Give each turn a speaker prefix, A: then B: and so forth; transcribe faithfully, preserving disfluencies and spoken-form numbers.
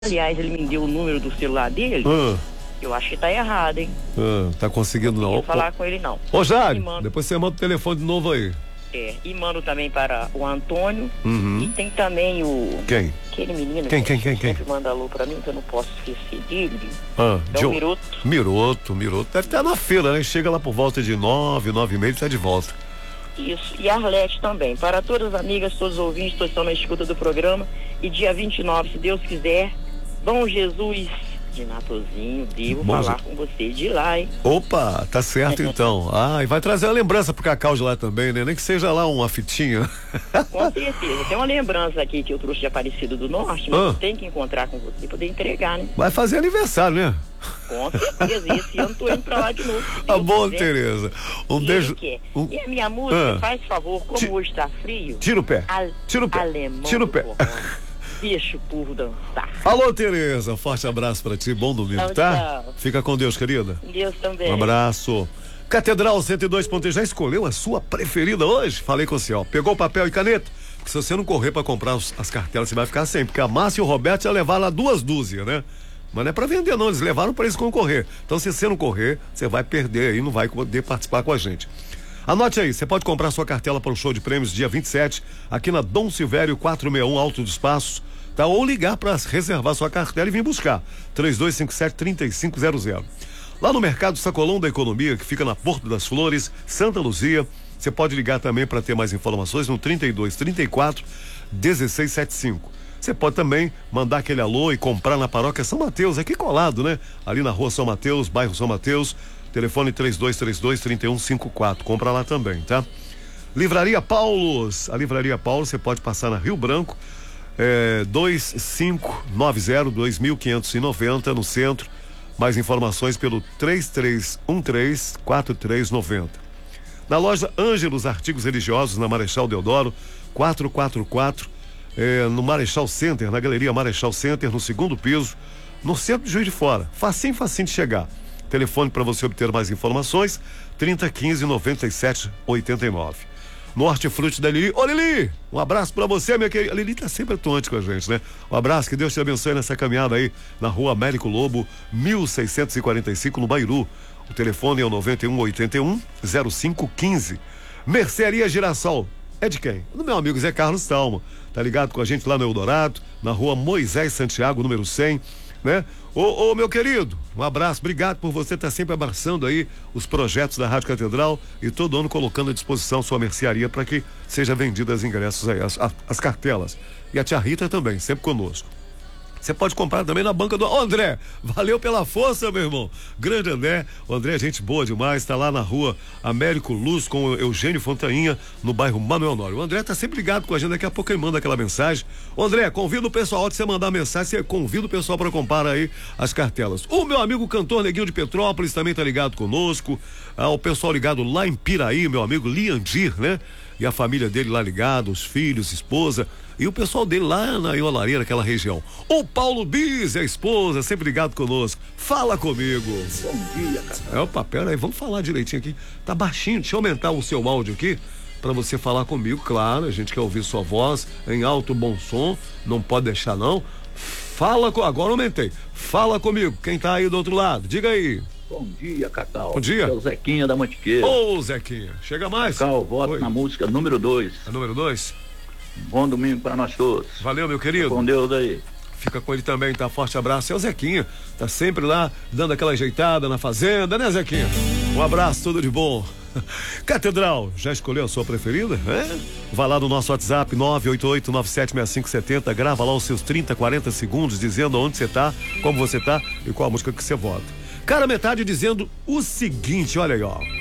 A: Aliás, ele me deu o número do celular dele.
B: Ah.
A: Eu acho que tá errado, hein?
B: Ah, tá conseguindo não.
A: Não falar com ele, não.
B: Ô, Jário,
A: mando...
B: depois você manda o telefone de novo aí.
A: É, e mando também para o Antônio.
B: Uhum.
A: E tem também o...
B: Quem?
A: Aquele menino
B: quem,
A: que
B: quem, quem, quem?
A: sempre manda alô pra mim, que eu não posso esquecer dele.
B: Ah,
A: é
B: de...
A: o Miroto.
B: Miroto, Miroto. Deve estar na feira, né? Chega lá por volta de nove, nove e meia e tá de volta.
A: Isso, e a Arlete também. Para todas as amigas, todos os ouvintes, todos estão na escuta do programa. E dia vinte e nove, se Deus quiser, Bom Jesus de Natozinho, devo
B: Bom,
A: falar com você de lá, hein?
B: Opa, tá certo então. Ah, e vai trazer uma lembrança pro Cacau de lá também, né? Nem que seja lá uma fitinha.
A: Com certeza. Tem uma lembrança aqui que eu trouxe de Aparecido do Norte, mas
B: ah.
A: tem que encontrar com você e poder entregar, né?
B: Vai fazer aniversário, né?
A: Com certeza. Esse ano tô indo pra lá de novo.
B: Tá bom, Tereza. Um
A: e
B: beijo.
A: Um... E a minha música, ah. faz favor, como
B: Tira...
A: hoje tá frio.
B: Tira o pé.
A: A...
B: Tira o pé.
A: Alemão
B: Tira o pé.
A: Deixa o povo dançar.
B: Alô, Tereza, forte abraço pra ti, bom domingo, tchau, tá? Tchau. Fica com Deus, querida.
A: Deus também.
B: Um abraço. Catedral cento e dois ponto um, já escolheu a sua preferida hoje? Falei com você, ó. Pegou papel e caneta? Porque se você não correr pra comprar os, as cartelas, você vai ficar sem, porque a Márcia e o Roberto já levaram lá duas dúzias, né? Mas não é pra vender não, eles levaram pra eles concorrer. Então se você não correr, você vai perder aí, não vai poder participar com a gente. Anote aí, você pode comprar sua cartela para o show de prêmios dia vinte e sete, aqui na Dom Silvério quatrocentos e sessenta e um, Alto dos Passos, tá? Ou ligar para reservar sua cartela e vir buscar, três dois cinco sete, três cinco zero zero. Lá no Mercado Sacolão da Economia, que fica na Porto das Flores, Santa Luzia, você pode ligar também para ter mais informações no trinta e dois, trinta e quatro, dezesseis setenta e cinco. Você pode também mandar aquele alô e comprar na Paróquia São Mateus, aqui colado, né? Ali na Rua São Mateus, bairro São Mateus, telefone três dois três dois, três um cinco quatro. Compra lá também, tá? Livraria Paulos. A Livraria Paulos, você pode passar na Rio Branco, é, dois cinco nove zero, dois quinhentos e noventa, no centro. Mais informações pelo três três um três, quatro três nove zero. Na loja Ângelos Artigos Religiosos, na Marechal Deodoro, quatrocentos e quarenta e quatro, é, no Marechal Center, na Galeria Marechal Center, no segundo piso, no centro de Juiz de Fora. Facinho, facinho de chegar. Telefone para você obter mais informações, trinta, quinze, noventa e sete, oitenta e nove. No Hortifruti da Lili. Ô, Lili, um abraço para você, minha querida. A Lili tá sempre atuante com a gente, né? Um abraço, que Deus te abençoe nessa caminhada aí, na Rua Américo Lobo, mil seiscentos e quarenta e cinco, no Bairu. O telefone é o noventa e um, oitenta e um, zero cinco quinze. Mercearia Girassol. É de quem? Do meu amigo Zé Carlos Talmo. Tá ligado com a gente lá no Eldorado, na Rua Moisés Santiago, número cem, né? Ô, ô, meu querido, um abraço, obrigado por você estar sempre abraçando aí os projetos da Rádio Catedral e todo ano colocando à disposição sua mercearia para que seja vendida os ingressos aí, as, as cartelas. E a tia Rita também, sempre conosco. Você pode comprar também na banca do... Ô, André, valeu pela força, meu irmão. Grande André, o André é gente boa demais, tá lá na Rua Américo Luz com o Eugênio Fontainha, no bairro Manuel Nório. O André tá sempre ligado com a gente, daqui a pouco ele manda aquela mensagem. Ô, André, convida o pessoal, antes de você mandar a mensagem, você convida o pessoal para comprar aí as cartelas. O meu amigo cantor Neguinho de Petrópolis também tá ligado conosco. Ah, o pessoal ligado lá em Piraí, meu amigo Liandir, né? E a família dele lá ligado, os filhos, esposa, e o pessoal dele lá na Iolaria, naquela região. O Paulo Bis, a esposa, sempre ligado conosco. Fala comigo.
C: Bom dia, cara.
B: É o papel aí, vamos falar direitinho aqui. Tá baixinho, deixa eu aumentar o seu áudio aqui para você falar comigo, claro, a gente quer ouvir sua voz em alto bom som, não pode deixar não. Fala com, agora aumentei. Fala comigo, quem tá aí do outro lado, diga aí.
C: Bom dia, Cacau.
B: Bom dia.
C: É o Zequinha da Mantiqueira.
B: Ô, Zequinha, chega mais.
C: Cacau, voto
B: Oi.
C: na música número dois.
B: A número dois?
C: Bom domingo para nós todos.
B: Valeu, meu querido.
C: Com Deus aí.
B: Fica com ele também, tá? Forte abraço. É o Zequinha, tá sempre lá, dando aquela ajeitada na fazenda, né, Zequinha? Um abraço, tudo de bom. Catedral, já escolheu a sua preferida? É? Vá lá no nosso WhatsApp nove oito oito, nove sete seis cinco sete zero, grava lá os seus trinta, quarenta segundos dizendo onde você tá, como você tá e qual a música que você vota. Cara metade dizendo o seguinte, olha aí, ó.